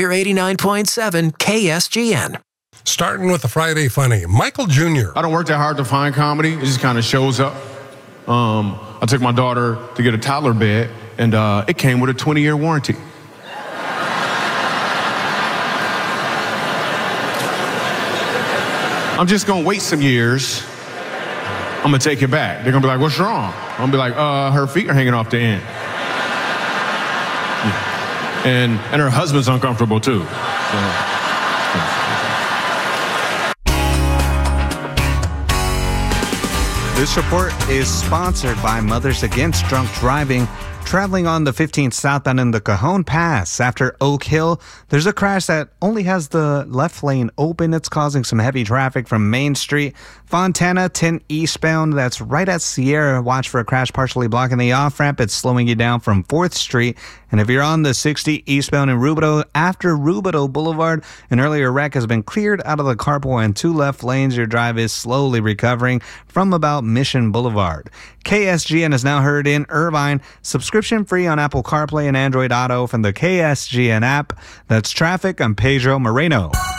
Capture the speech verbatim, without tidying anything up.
We're eighty-nine point seven K S G N. Starting with the Friday Funny, Michael Junior I don't work that hard to find comedy. It just kind of shows up. Um, I took my daughter to get a toddler bed, and uh, it came with a twenty-year warranty. I'm just gonna wait some years. I'm gonna take it back. They're gonna be like, what's wrong? I'm gonna be like, uh, her feet are hanging off the end. Yeah. And, and her husband's uncomfortable too. So. This report is sponsored by Mothers Against Drunk Driving. Traveling on the fifteenth southbound in the Cajon Pass after Oak Hill, there's a crash that only has the left lane open. It's causing some heavy traffic from Main Street. Fontana, ten eastbound, that's right at Sierra. Watch for a crash partially blocking the off-ramp. It's slowing you down from fourth Street. And if you're on the sixty eastbound in Rubidoux, after Rubidoux Boulevard, an earlier wreck has been cleared out of the carpool and two left lanes. Your drive is slowly recovering from about Mission Boulevard. K S G N is now heard in Irvine. Subscription free on Apple CarPlay and Android Auto from the K S G N app. That's traffic. I'm Pedro Moreno.